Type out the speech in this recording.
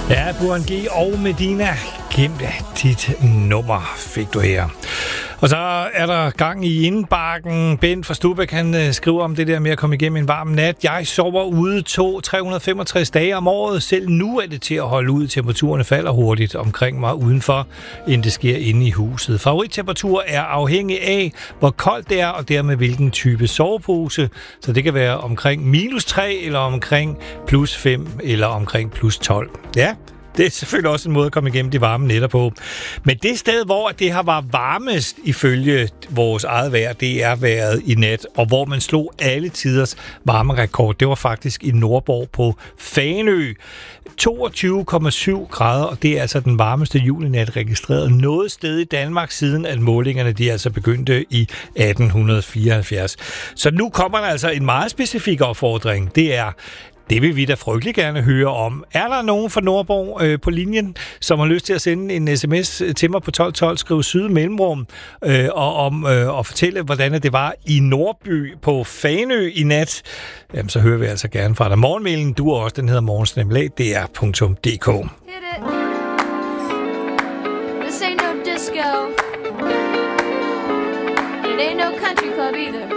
Ja, Burhan G og Medina, gemte dit nummer, fik du her. Og så er der gang i indbakken. Bent fra Stubæk, han skriver om det der med at komme igennem en varm nat. Jeg sover ude 365 dage om året. Selv nu er det til at holde ud. Temperaturerne falder hurtigt omkring mig udenfor, end det sker inde i huset. Favorittemperatur er afhængig af, hvor koldt det er, og dermed hvilken type sovepose. Så det kan være omkring -3, eller omkring +5, eller omkring +12. Ja. Det er selvfølgelig også en måde at komme igennem de varme nætter på. Men det sted, hvor det har været varmest ifølge vores eget vejr, det er været i nat, og hvor man slog alle tiders varmerekord, det var faktisk i Nordborg på Fanø. 22,7 grader, og det er altså den varmeste julenat registreret noget sted i Danmark, siden at målingerne de altså begyndte i 1874. Så nu kommer der altså en meget specifik opfordring. Det vil vi da frygtelig gerne høre om. Er der nogen fra Nordborg på linjen, som har lyst til at sende en sms til mig på 1212, skrive syd mellemrum, og fortælle, hvordan det var i Nordby på Fanø i nat? Jamen, så hører vi altså gerne fra dig. Morgenmailen, du også, den hedder morgensnabel@dr.dk. Hit it. This ain't no disco. It ain't no country club either.